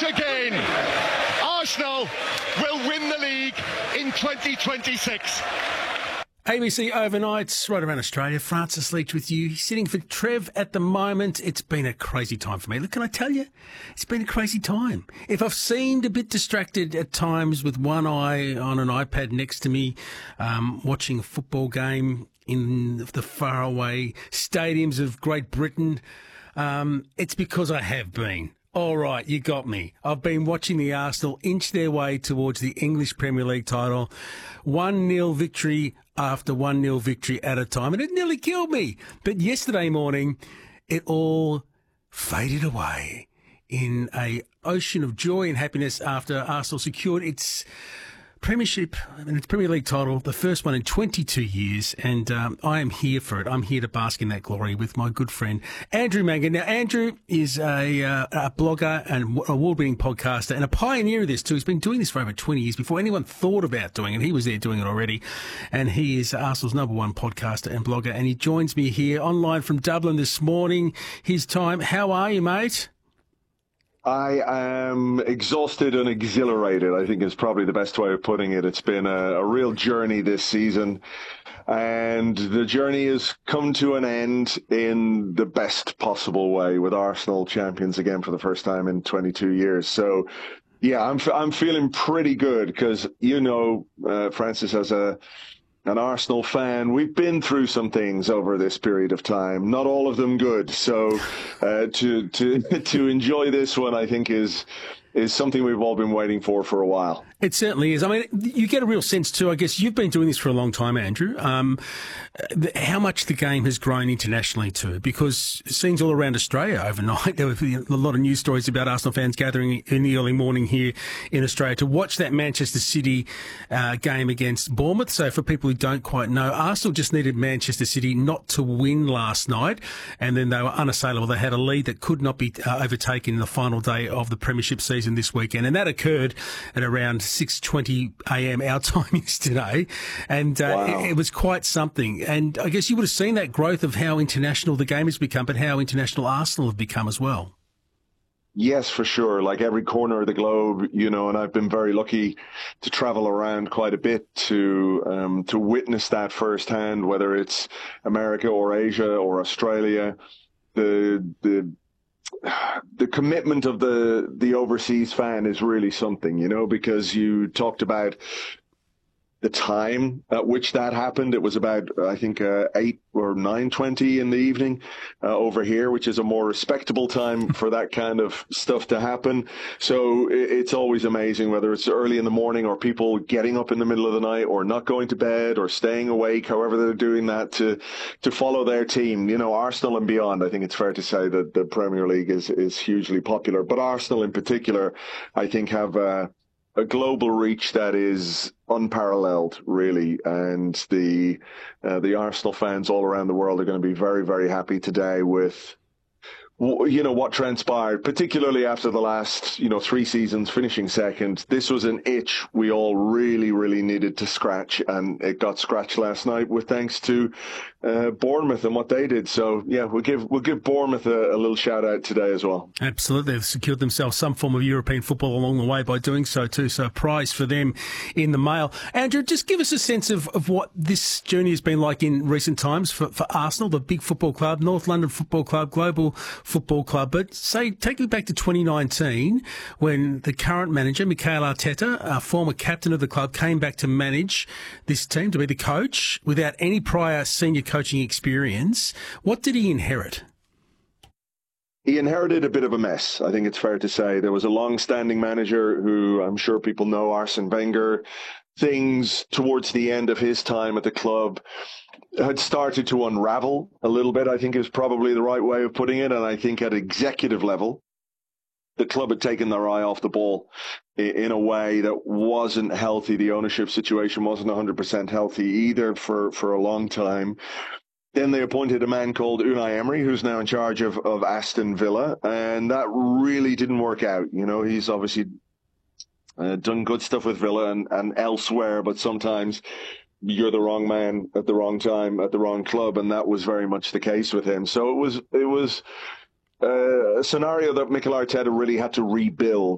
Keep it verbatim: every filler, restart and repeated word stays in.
once again, Arsenal will win the league in twenty twenty-six. A B C Overnights, right around Australia. Francis Leach with you. Sitting for Trev at the moment. It's been a crazy time for me. Look, can I tell you? It's been a crazy time. If I've seemed a bit distracted at times with one eye on an iPad next to me, um, watching a football game in the faraway stadiums of Great Britain, um, it's because I have been. All right, you got me. I've been watching the Arsenal inch their way towards the English Premier League title. one nil victory after one nil victory at a time, and it nearly killed me. But yesterday morning, it all faded away in a ocean of joy and happiness after Arsenal secured its Premiership and its Premier League title, the first one in twenty-two years, and um, I am here for it. I'm here to bask in that glory with my good friend Andrew Mangan. Now, Andrew is a, uh, a blogger and award-winning podcaster and a pioneer of this too. He's been doing this for over twenty years before anyone thought about doing it. He was there doing it already, and he is Arsenal's number one podcaster and blogger, and he joins me here online from Dublin this morning, his time. How are you, mate? I am exhausted and exhilarated, I think is probably the best way of putting it. It's been a, a real journey this season, and the journey has come to an end in the best possible way, with Arsenal champions again for the first time in twenty-two years. So, yeah, I'm I'm feeling pretty good because, you know, uh, Francis, as a an Arsenal fan, we've been through some things over this period of time, not all of them good. So uh, to to to enjoy this one, I think, is is something we've all been waiting for for a while. It certainly is. I mean, you get a real sense too, I guess you've been doing this for a long time, Andrew, um, how much the game has grown internationally too, because scenes all around Australia overnight, there were a lot of news stories about Arsenal fans gathering in the early morning here in Australia to watch that Manchester City uh, game against Bournemouth. So for people who don't quite know, Arsenal just needed Manchester City not to win last night, and then they were unassailable. They had a lead that could not be uh, overtaken in the final day of the Premiership season this weekend, and that occurred at around six twenty a m our time yesterday, and uh, wow. it, it was quite something. And I guess you would have seen that growth of how international the game has become, but how international Arsenal have become as well. Yes, for sure. Like every corner of the globe, you know, and I've been very lucky to travel around quite a bit to um, to witness that firsthand, whether it's America or Asia or Australia. The the the commitment of the the overseas fan is really something, you know, because you talked about the time at which that happened. It was about, I think, uh, eight or nine twenty in the evening uh, over here, which is a more respectable time for that kind of stuff to happen. So it's always amazing, whether it's early in the morning or people getting up in the middle of the night or not going to bed or staying awake, however they're doing that to to follow their team. You know, Arsenal and beyond, I think it's fair to say that the Premier League is, is hugely popular. But Arsenal in particular, I think, have uh, a global reach that is unparalleled, really, and the uh, the Arsenal fans all around the world are going to be very, very happy today with, you know, what transpired, particularly after the last, you know, three seasons finishing second. This was an itch we all really, really needed to scratch, and it got scratched last night with thanks to uh, Bournemouth and what they did. So, yeah, we'll give we'll give Bournemouth a, a little shout out today as well. Absolutely. They've secured themselves some form of European football along the way by doing so too. So a prize for them in the mail. Andrew, just give us a sense of, of what this journey has been like in recent times for, for Arsenal, the big football club, North London Football Club, global football club. But say, take me back to twenty nineteen when the current manager, Mikel Arteta, a former captain of the club, came back to manage this team, to be the coach, without any prior senior coaching experience. What did he inherit? He inherited a bit of a mess, I think it's fair to say. There was a long-standing manager who I'm sure people know, Arsene Wenger. Things towards the end of his time at the club had started to unravel a little bit, I think is probably the right way of putting it. And I think at executive level, the club had taken their eye off the ball in a way that wasn't healthy. The ownership situation wasn't one hundred percent healthy either for, for a long time. Then they appointed a man called Unai Emery, who's now in charge of, of Aston Villa, and that really didn't work out. You know, he's obviously uh, done good stuff with Villa and, and elsewhere, but sometimes you're the wrong man at the wrong time at the wrong club, and that was very much the case with him. So it was it was uh, a scenario that Mikel Arteta really had to rebuild